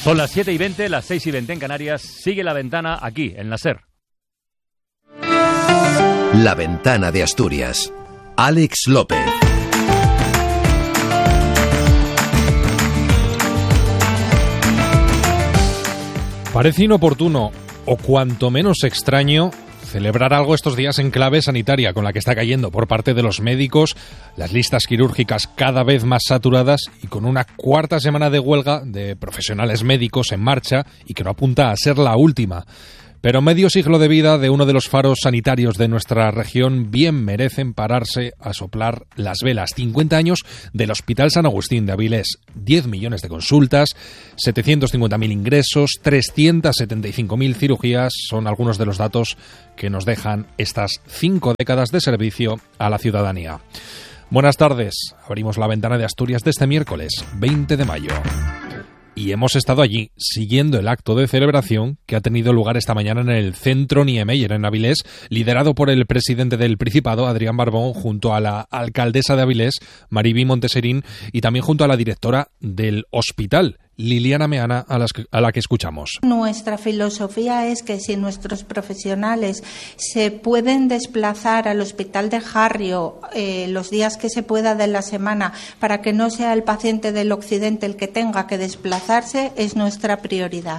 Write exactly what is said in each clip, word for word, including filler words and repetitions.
Son las siete y veinte, las seis y veinte en Canarias. Sigue La Ventana aquí, en la SER. La Ventana de Asturias. Alex López. Parece inoportuno, o cuanto menos extraño, celebrar algo estos días en clave sanitaria, con la que está cayendo por parte de los médicos, las listas quirúrgicas cada vez más saturadas y con una cuarta semana de huelga de profesionales médicos en marcha y que no apunta a ser la última. Pero medio siglo de vida de uno de los faros sanitarios de nuestra región bien merecen pararse a soplar las velas. cincuenta años del Hospital San Agustín de Avilés, diez millones de consultas, setecientos cincuenta mil ingresos, trescientas setenta y cinco mil cirugías son algunos de los datos que nos dejan estas cinco décadas de servicio a la ciudadanía. Buenas tardes, abrimos la ventana de Asturias de este miércoles, veinte de mayo. Y hemos estado allí, siguiendo el acto de celebración que ha tenido lugar esta mañana en el Centro Niemeyer en Avilés, liderado por el presidente del Principado, Adrián Barbón, junto a la alcaldesa de Avilés, Maribí Monteserín, y también junto a la directora del hospital, Liliana Meana, a, las que, a la que escuchamos. Nuestra filosofía es que si nuestros profesionales se pueden desplazar al hospital de Jarrio eh, los días que se pueda de la semana para que no sea el paciente del occidente el que tenga que desplazarse, es nuestra prioridad.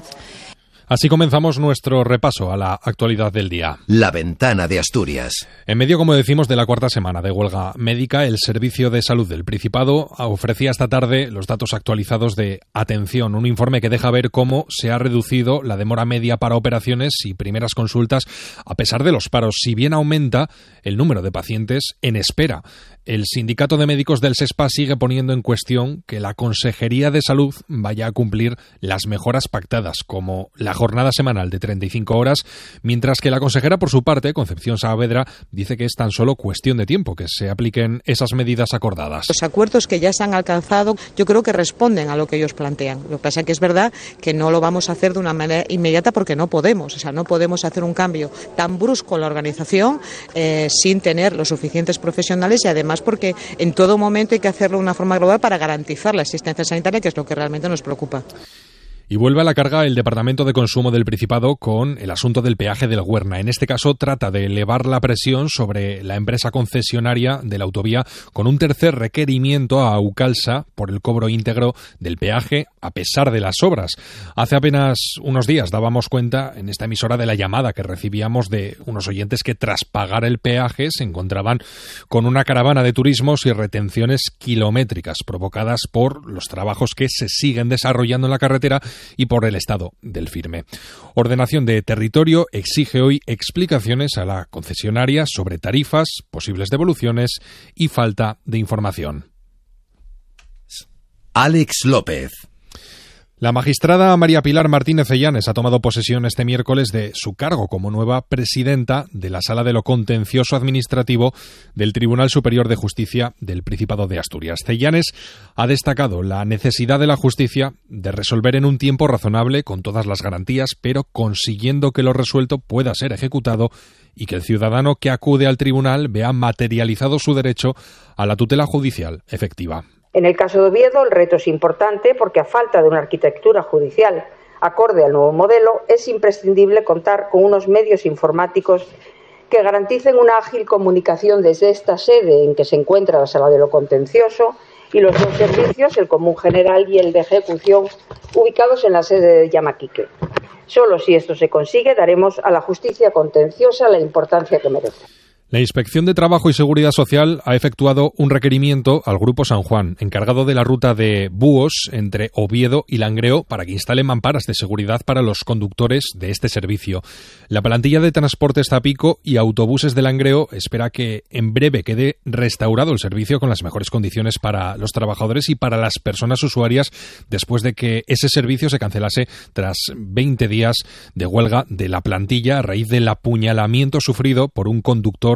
Así comenzamos nuestro repaso a la actualidad del día. La Ventana de Asturias. En medio, como decimos, de la cuarta semana de huelga médica, el Servicio de Salud del Principado ofrecía esta tarde los datos actualizados de atención, un informe que deja ver cómo se ha reducido la demora media para operaciones y primeras consultas a pesar de los paros, si bien aumenta el número de pacientes en espera. El Sindicato de Médicos del SESPA sigue poniendo en cuestión que la Consejería de Salud vaya a cumplir las mejoras pactadas, como la jornada semanal de treinta y cinco horas, mientras que la consejera, por su parte, Concepción Saavedra, dice que es tan solo cuestión de tiempo que se apliquen esas medidas acordadas. Los acuerdos que ya se han alcanzado, yo creo que responden a lo que ellos plantean. Lo que pasa es que es verdad que no lo vamos a hacer de una manera inmediata porque no podemos. O sea, no podemos hacer un cambio tan brusco en la organización eh, sin tener los suficientes profesionales y además porque en todo momento hay que hacerlo de una forma global para garantizar la asistencia sanitaria, que es lo que realmente nos preocupa. Y vuelve a la carga el Departamento de Consumo del Principado con el asunto del peaje del Güerna. En este caso trata de elevar la presión sobre la empresa concesionaria de la autovía con un tercer requerimiento a Aucalsa por el cobro íntegro del peaje a pesar de las obras. Hace apenas unos días dábamos cuenta en esta emisora de la llamada que recibíamos de unos oyentes que tras pagar el peaje se encontraban con una caravana de turismos y retenciones kilométricas provocadas por los trabajos que se siguen desarrollando en la carretera y por el estado del firme. Ordenación de Territorio exige hoy explicaciones a la concesionaria sobre tarifas, posibles devoluciones y falta de información. Alex López. La magistrada María Pilar Martínez Ellanes ha tomado posesión este miércoles de su cargo como nueva presidenta de la Sala de lo Contencioso Administrativo del Tribunal Superior de Justicia del Principado de Asturias. Ellanes ha destacado la necesidad de la justicia de resolver en un tiempo razonable con todas las garantías, pero consiguiendo que lo resuelto pueda ser ejecutado y que el ciudadano que acude al tribunal vea materializado su derecho a la tutela judicial efectiva. En el caso de Oviedo, el reto es importante porque a falta de una arquitectura judicial acorde al nuevo modelo, es imprescindible contar con unos medios informáticos que garanticen una ágil comunicación desde esta sede en que se encuentra la Sala de lo Contencioso y los dos servicios, el Común General y el de Ejecución, ubicados en la sede de Llamaquique. Solo si esto se consigue, daremos a la justicia contenciosa la importancia que merece. La Inspección de Trabajo y Seguridad Social ha efectuado un requerimiento al Grupo San Juan, encargado de la ruta de Búhos entre Oviedo y Langreo, para que instale mamparas de seguridad para los conductores de este servicio. La plantilla de Transportes Zapico y Autobuses de Langreo espera que en breve quede restaurado el servicio con las mejores condiciones para los trabajadores y para las personas usuarias, después de que ese servicio se cancelase tras veinte días de huelga de la plantilla a raíz del apuñalamiento sufrido por un conductor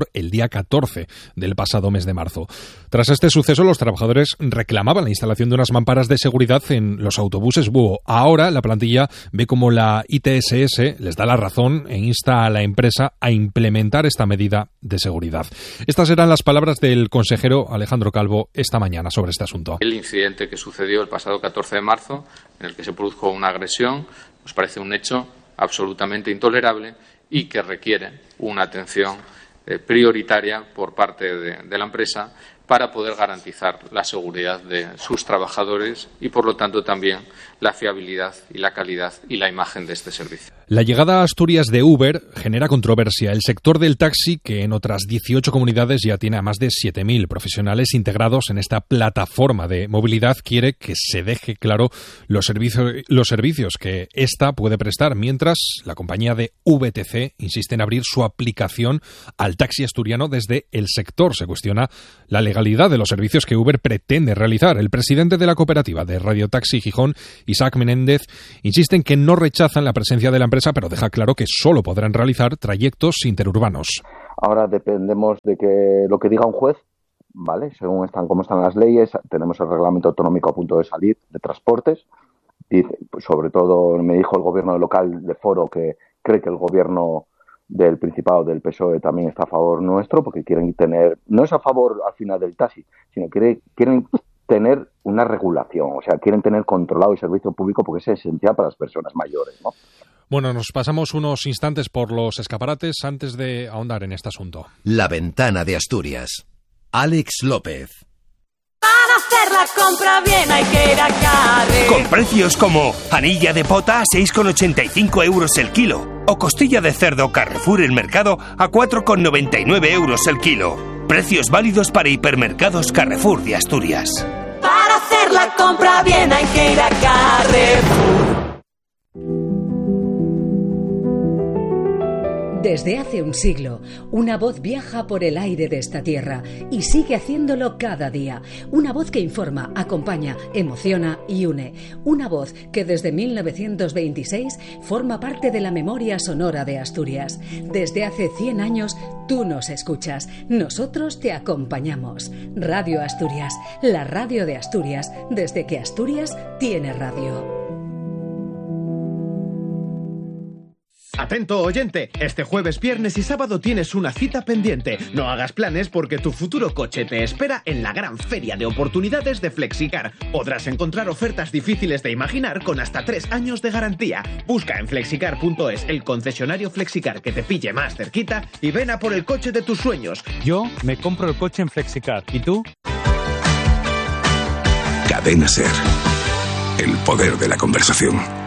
sector el día catorce del pasado mes de marzo. Tras este suceso, los trabajadores reclamaban la instalación de unas mamparas de seguridad en los autobuses búho. Ahora la plantilla ve como la I T S S les da la razón e insta a la empresa a implementar esta medida de seguridad. Estas eran las palabras del consejero Alejandro Calvo esta mañana sobre este asunto. El incidente que sucedió el pasado catorce de marzo, en el que se produjo una agresión, nos parece un hecho absolutamente intolerable y que requiere una atención eh, prioritaria por parte de, de la empresa para poder garantizar la seguridad de sus trabajadores y, por lo tanto, también la fiabilidad y la calidad y la imagen de este servicio. La llegada a Asturias de Uber genera controversia. El sector del taxi, que en otras dieciocho comunidades ya tiene a más de siete mil profesionales integrados en esta plataforma de movilidad, quiere que se deje claro los servicios, los servicios que ésta puede prestar, mientras la compañía de V T C insiste en abrir su aplicación al taxi asturiano desde el sector. Se cuestiona la legalidad de los servicios que Uber pretende realizar. El presidente de la cooperativa de Radio Taxi Gijón, Isaac Menéndez, insiste en que no rechazan la presencia de la empresa, pero deja claro que solo podrán realizar trayectos interurbanos. Ahora dependemos de que lo que diga un juez, ¿vale? Según están como están las leyes, tenemos el reglamento autonómico a punto de salir de transportes. Y pues, sobre todo me dijo el gobierno local de Foro que cree que el gobierno del Principado, del P S O E, también está a favor nuestro, porque quieren tener, no es a favor al final del taxi, sino que quieren tener una regulación, o sea, quieren tener controlado el servicio público porque es esencial para las personas mayores, ¿no? Bueno, nos pasamos unos instantes por los escaparates antes de ahondar en este asunto. La Ventana de Asturias. Alex López. Para hacer la compra bien hay que ir a Carre. Con precios como anilla de pota a seis con ochenta y cinco euros el kilo o costilla de cerdo Carrefour el Mercado a cuatro con noventa y nueve euros el kilo. Precios válidos para hipermercados Carrefour de Asturias. Para hacer la compra bien hay que ir a Carrefour. Desde hace un siglo, una voz viaja por el aire de esta tierra y sigue haciéndolo cada día. Una voz que informa, acompaña, emociona y une. Una voz que desde mil novecientos veintiséis forma parte de la memoria sonora de Asturias. Desde hace cien años, tú nos escuchas, nosotros te acompañamos. Radio Asturias, la radio de Asturias, desde que Asturias tiene radio. Atento oyente, este jueves, viernes y sábado tienes una cita pendiente. No hagas planes porque tu futuro coche te espera en la gran feria de oportunidades de Flexicar. Podrás encontrar ofertas difíciles de imaginar con hasta tres años de garantía. Busca en flexicar punto es el concesionario Flexicar que te pille más cerquita y ven a por el coche de tus sueños. Yo me compro el coche en Flexicar. ¿Y tú? Cadena Ser. El poder de la conversación.